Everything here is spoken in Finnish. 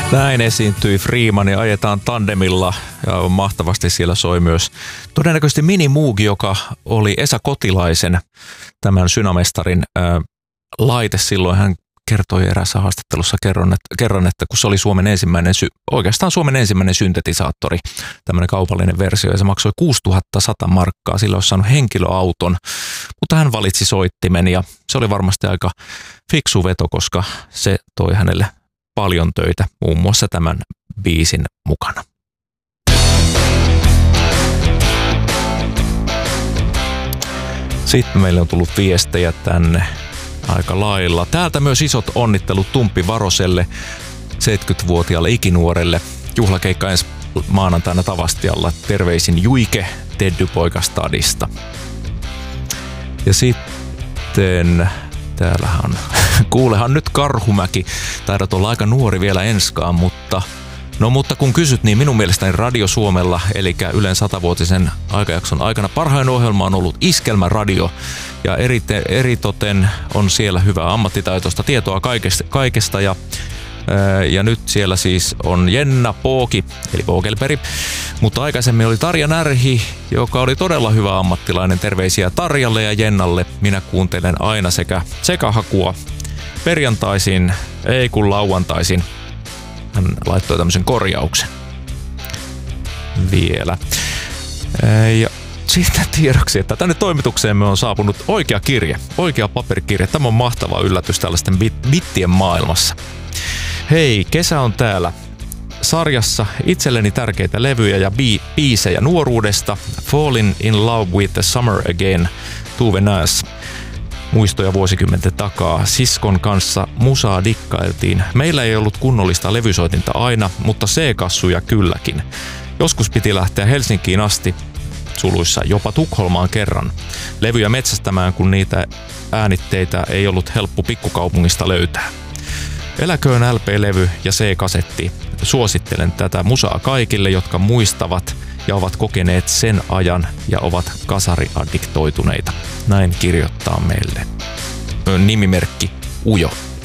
Näin esiintyi Freeman ja Ajetaan tandemilla ja mahtavasti siellä soi myös todennäköisesti Mini Moog, joka oli Esa Kotilaisen, tämän Synamestarin laite silloin. Hän kertoi eräässä haastattelussa kerran, että kun se oli oikeastaan Suomen ensimmäinen syntetisaattori, tämmöinen kaupallinen versio, ja se maksoi 6100 markkaa, sillä olisi saanut henkilöauton, mutta hän valitsi soittimen ja se oli varmasti aika fiksu veto, koska se toi hänelle paljon töitä, muun muassa tämän biisin mukana. Sitten meille on tullut viestejä tänne aika lailla. Täältä myös isot onnittelut Tumppi Varoselle, 70-vuotiaalle ikinuorelle. Juhlakeikka ensi maanantaina Tavastialla. Terveisin Juike Teddypoika Stadista. Ja sitten täällähän on, kuulehan nyt Karhumäki. Taidat olla aika nuori vielä enskaan, mutta kun kysyt, niin minun mielestäni Radio Suomella, eli Ylen 100-vuotisen aikajakson aikana parhain ohjelma on ollut Iskelmäradio. Ja eritoten on siellä hyvää ammattitaitoista tietoa kaikesta ja nyt siellä siis on Jenna Pooki, eli Pookelperi, mutta aikaisemmin oli Tarja Närhi, joka oli todella hyvä ammattilainen. Terveisiä Tarjalle ja Jennalle. Minä kuuntelen aina sekä sekahakua perjantaisin, ei kun lauantaisin. Hän laittoi tämmöisen korjauksen vielä. Ja sitten tiedoksi, että tänne toimitukseemme on saapunut oikea kirje, oikea paperikirje. Tämä on mahtava yllätys tällaisten bittien maailmassa. Hei, kesä on täällä. Sarjassa itselleni tärkeitä levyjä ja biisejä nuoruudesta. Falling in Love with the Summer Again, Tuve Näs. Muistoja vuosikymmenten takaa. Siskon kanssa musaa dikkailtiin. Meillä ei ollut kunnollista levysoitinta aina, mutta C-kassuja kylläkin. Joskus piti lähteä Helsinkiin asti, suluissa jopa Tukholmaan kerran, levyjä metsästämään, kun niitä äänitteitä ei ollut helppo pikkukaupungista löytää. Eläköön LP-levy ja C-kasetti. Suosittelen tätä musaa kaikille, jotka muistavat ja ovat kokeneet sen ajan ja ovat kasariaddiktoituneita. Näin kirjoittaa meille nimimerkki Ujo.